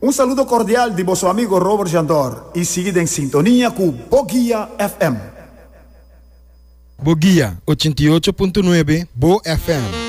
Un saludo cordial de vosso amigo Robert Jandor e seguida em sintonia com Boguia FM. Boguia 88.9 Bo FM.